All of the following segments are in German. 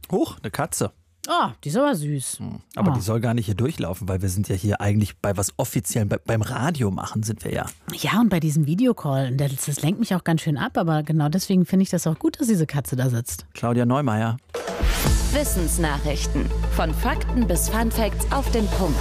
Huch, eine Katze. Oh, die ist aber süß. Aber die soll gar nicht hier durchlaufen, weil wir sind ja hier eigentlich bei was Offiziellen, beim Radio machen sind wir ja. Ja, und bei diesem Videocall, das lenkt mich auch ganz schön ab, aber genau deswegen finde ich das auch gut, dass diese Katze da sitzt. Claudia Neumeier. Wissensnachrichten. Von Fakten bis Funfacts auf den Punkt.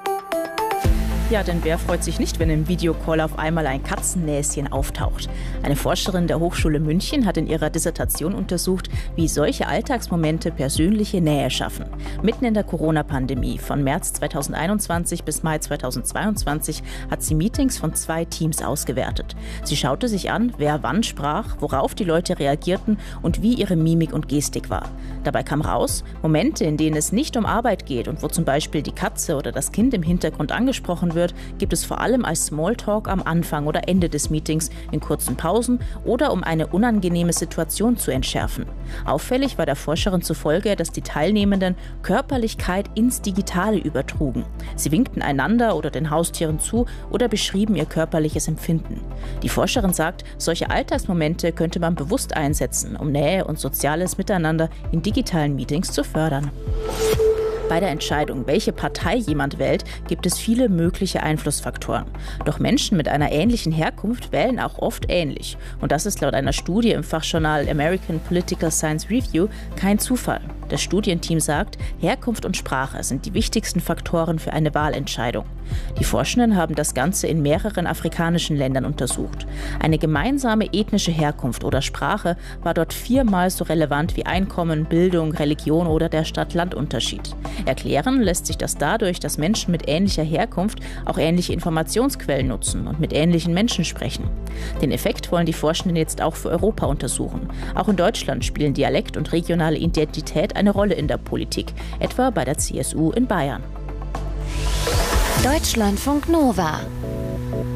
Ja, denn wer freut sich nicht, wenn im Videocall auf einmal ein Katzennäschen auftaucht? Eine Forscherin der Hochschule München hat in ihrer Dissertation untersucht, wie solche Alltagsmomente persönliche Nähe schaffen. Mitten in der Corona-Pandemie von März 2021 bis Mai 2022 hat sie Meetings von 2 Teams ausgewertet. Sie schaute sich an, wer wann sprach, worauf die Leute reagierten und wie ihre Mimik und Gestik war. Dabei kam raus, Momente, in denen es nicht um Arbeit geht und wo zum Beispiel die Katze oder das Kind im Hintergrund angesprochen wird, gibt es vor allem als Smalltalk am Anfang oder Ende des Meetings in kurzen Pausen oder um eine unangenehme Situation zu entschärfen. Auffällig war der Forscherin zufolge, dass die Teilnehmenden Körperlichkeit ins Digitale übertrugen. Sie winkten einander oder den Haustieren zu oder beschrieben ihr körperliches Empfinden. Die Forscherin sagt, solche Alltagsmomente könnte man bewusst einsetzen, um Nähe und soziales Miteinander in digitalen Meetings zu fördern. Bei der Entscheidung, welche Partei jemand wählt, gibt es viele mögliche Einflussfaktoren. Doch Menschen mit einer ähnlichen Herkunft wählen auch oft ähnlich. Und das ist laut einer Studie im Fachjournal American Political Science Review kein Zufall. Das Studienteam sagt, Herkunft und Sprache sind die wichtigsten Faktoren für eine Wahlentscheidung. Die Forschenden haben das Ganze in mehreren afrikanischen Ländern untersucht. Eine gemeinsame ethnische Herkunft oder Sprache war dort 4-mal so relevant wie Einkommen, Bildung, Religion oder der Stadt-Land-Unterschied. Erklären lässt sich das dadurch, dass Menschen mit ähnlicher Herkunft auch ähnliche Informationsquellen nutzen und mit ähnlichen Menschen sprechen. Den Effekt wollen die Forschenden jetzt auch für Europa untersuchen. Auch in Deutschland spielen Dialekt und regionale Identität eine Rolle in der Politik, etwa bei der CSU in Bayern. Deutschlandfunk Nova